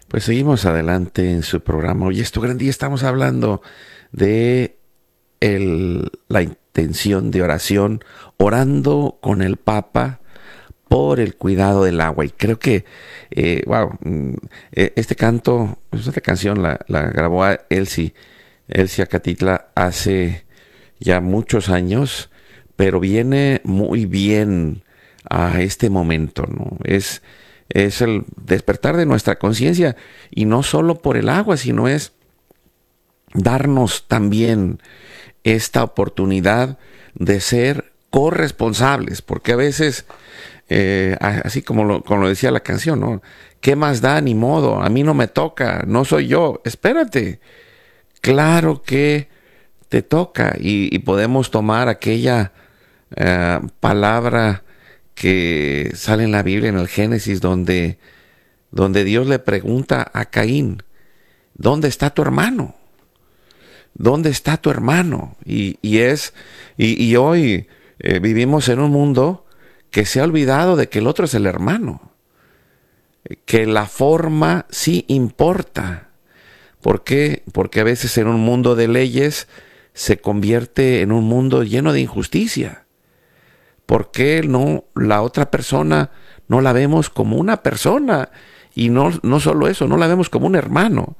Pues seguimos adelante en su programa. Hoy es tu gran día. Estamos hablando de la intención de oración, orando con el Papa por el cuidado del agua. Y creo que, este canto, pues esta canción la grabó a Elsie Acatitla hace ya muchos años, pero viene muy bien a este momento, ¿no? Es el despertar de nuestra conciencia, y no solo por el agua, sino es darnos también esta oportunidad de ser corresponsables, porque a veces, así como lo decía la canción, ¿no? ¿Qué más da? Ni modo, a mí no me toca, no soy yo. Espérate, claro que te toca, y podemos tomar aquella palabra que sale en la Biblia, en el Génesis, donde Dios le pregunta a Caín: ¿dónde está tu hermano? ¿Dónde está tu hermano? Y hoy vivimos en un mundo que se ha olvidado de que el otro es el hermano, que la forma sí importa. ¿Por qué? Porque a veces en un mundo de leyes se convierte en un mundo lleno de injusticia. ¿Por qué no la otra persona no la vemos como una persona? Y no solo eso, no la vemos como un hermano.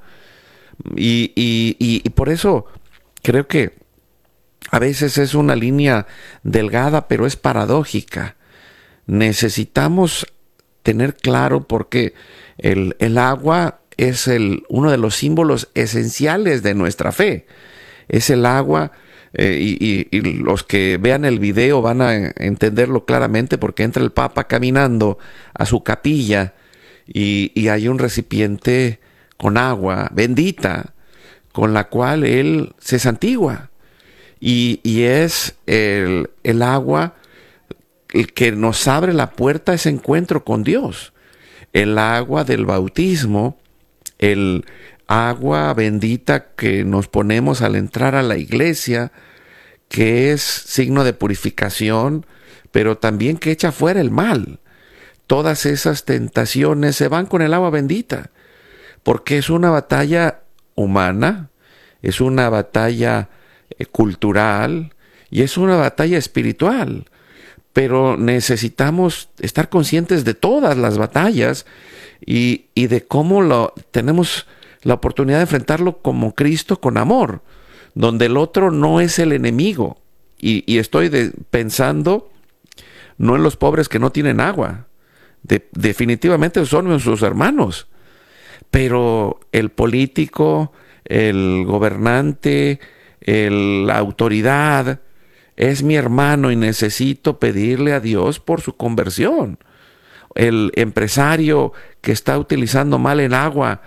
Y por eso creo que a veces es una línea delgada, pero es paradójica. Necesitamos tener claro, porque el agua es uno de los símbolos esenciales de nuestra fe. Es el agua, y los que vean el video van a entenderlo claramente, porque entra el Papa caminando a su capilla, y hay un recipiente con agua bendita, con la cual él se santigua. Y es el agua el que nos abre la puerta a ese encuentro con Dios. El agua del bautismo, el agua bendita que nos ponemos al entrar a la iglesia, que es signo de purificación, pero también que echa fuera el mal. Todas esas tentaciones se van con el agua bendita, porque es una batalla humana, es una batalla cultural, y es una batalla espiritual. Pero necesitamos estar conscientes de todas las batallas, y de cómo tenemos la oportunidad de enfrentarlo como Cristo, con amor, donde el otro no es el enemigo. Y estoy pensando no en los pobres que no tienen agua. Definitivamente son sus hermanos. Pero el político, el gobernante, la autoridad, es mi hermano, y necesito pedirle a Dios por su conversión. El empresario que está utilizando mal el agua,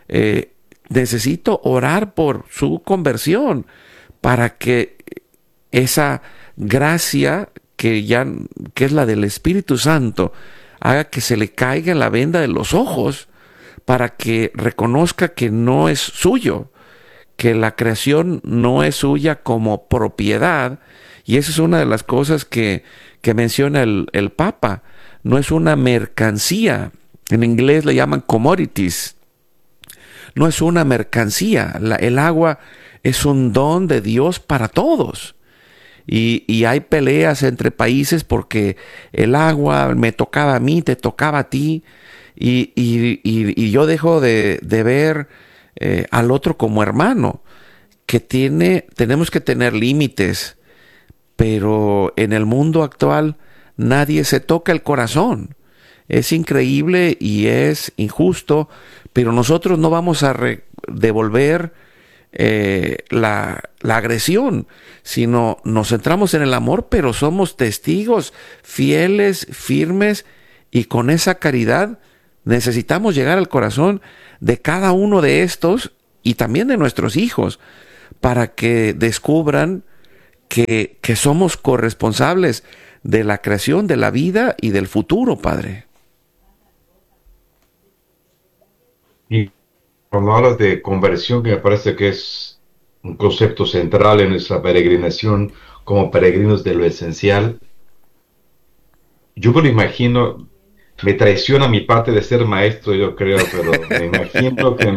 necesito orar por su conversión, para que esa gracia que es la del Espíritu Santo, haga que se le caiga la venda de los ojos, para que reconozca que no es suyo, que la creación no es suya como propiedad. Y esa es una de las cosas que menciona el Papa. No es una mercancía. En inglés le llaman commodities. No es una mercancía. El agua es un don de Dios para todos. Y hay peleas entre países porque el agua me tocaba a mí, te tocaba a ti. Y yo dejo de ver al otro como hermano, que tenemos que tener límites, pero en el mundo actual nadie se toca el corazón. Es increíble y es injusto, pero nosotros no vamos a devolver la agresión, sino nos centramos en el amor, pero somos testigos fieles, firmes, y con esa caridad necesitamos llegar al corazón de cada uno de estos, y también de nuestros hijos, para que descubran que somos corresponsables de la creación, de la vida y del futuro, Padre. Y cuando hablas de conversión, que me parece que es un concepto central en nuestra peregrinación como peregrinos de lo esencial, yo me lo imagino, me traiciona mi parte de ser maestro, yo creo, pero me imagino que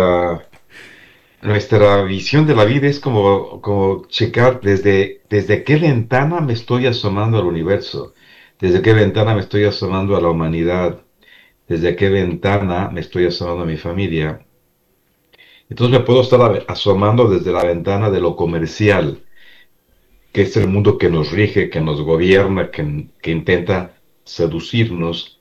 nuestra visión de la vida es como checar desde qué ventana me estoy asomando al universo, desde qué ventana me estoy asomando a la humanidad, desde qué ventana me estoy asomando a mi familia. Entonces me puedo estar asomando desde la ventana de lo comercial, que es el mundo que nos rige, que nos gobierna, que intenta seducirnos.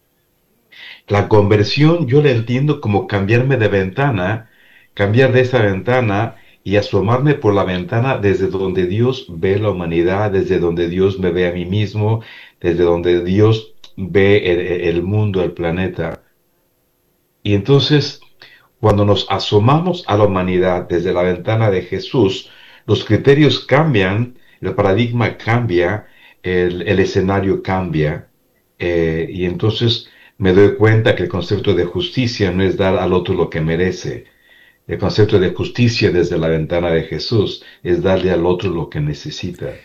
La conversión yo la entiendo como cambiarme de ventana, cambiar de esa ventana y asomarme por la ventana desde donde Dios ve la humanidad, desde donde Dios me ve a mí mismo, desde donde Dios ve el mundo, el planeta. Y entonces, cuando nos asomamos a la humanidad desde la ventana de Jesús, los criterios cambian, el paradigma cambia, el escenario cambia, y entonces me doy cuenta que el concepto de justicia no es dar al otro lo que merece. El concepto de justicia desde la ventana de Jesús es darle al otro lo que necesita.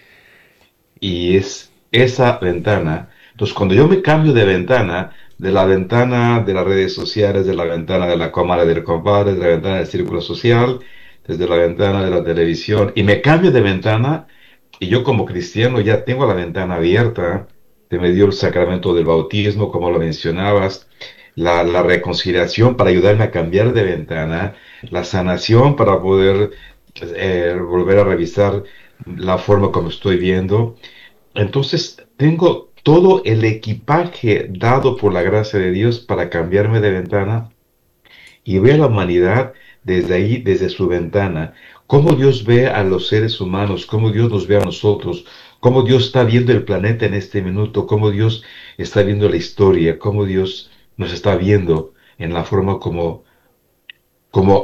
Y es esa ventana. Entonces, cuando yo me cambio de la ventana de las redes sociales, de la ventana de la cámara del compadre, de la ventana del círculo social, desde la ventana de la televisión, y me cambio de ventana, y yo como cristiano ya tengo la ventana abierta, te me dio el sacramento del bautismo, como lo mencionabas, la reconciliación para ayudarme a cambiar de ventana, la sanación para poder volver a revisar la forma como estoy viendo. Entonces, tengo todo el equipaje dado por la gracia de Dios para cambiarme de ventana y ver a la humanidad desde ahí, desde su ventana. Cómo Dios ve a los seres humanos, cómo Dios nos ve a nosotros, cómo Dios está viendo el planeta en este minuto, cómo Dios está viendo la historia, cómo Dios nos está viendo en la forma como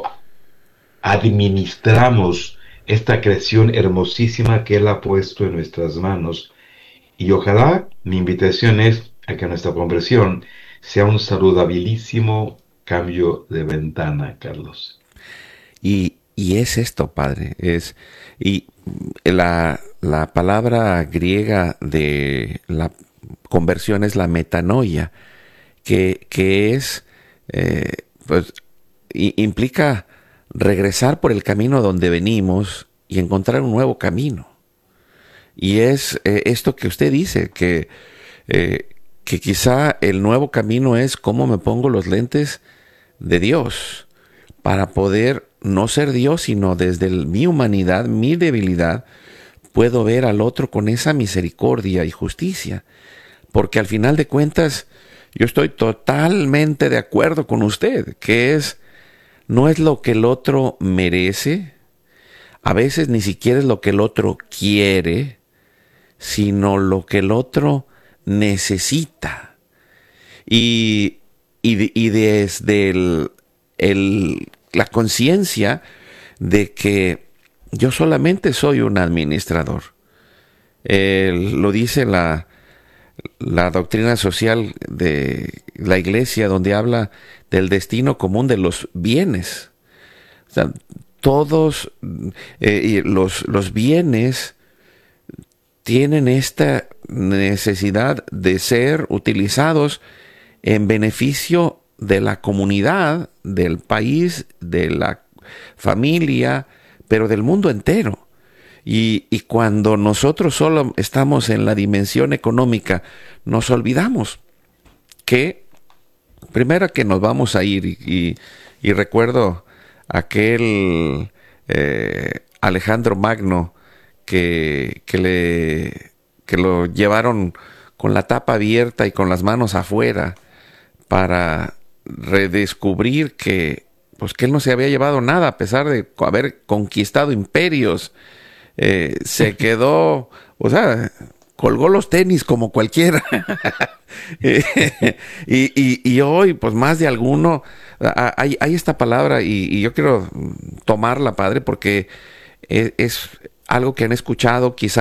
administramos esta creación hermosísima que Él ha puesto en nuestras manos. Y ojalá mi invitación es a que nuestra conversión sea un saludabilísimo cambio de ventana, Carlos. Y es esto, padre, y la palabra griega de la conversión es la metanoia, que es, pues, implica regresar por el camino donde venimos y encontrar un nuevo camino. Y es esto que usted dice, que quizá el nuevo camino es cómo me pongo los lentes de Dios para poder no ser Dios, sino desde mi humanidad, mi debilidad, puedo ver al otro con esa misericordia y justicia. Porque al final de cuentas, yo estoy totalmente de acuerdo con usted, no es lo que el otro merece, a veces ni siquiera es lo que el otro quiere, sino lo que el otro necesita. Y desde la conciencia de que yo solamente soy un administrador. Lo dice la doctrina social de la iglesia, donde habla del destino común de los bienes. O sea, todos los bienes tienen esta necesidad de ser utilizados en beneficio de la comunidad, del país, de la familia, pero del mundo entero. Y cuando nosotros solo estamos en la dimensión económica, nos olvidamos que, primero, que nos vamos a ir. Y recuerdo aquel Alejandro Magno que lo llevaron con la tapa abierta y con las manos afuera para redescubrir que él no se había llevado nada a pesar de haber conquistado imperios. Se quedó, o sea, colgó los tenis como cualquiera. y hoy, pues más de alguno, hay esta palabra y yo quiero tomarla, padre, porque es algo que han escuchado quizá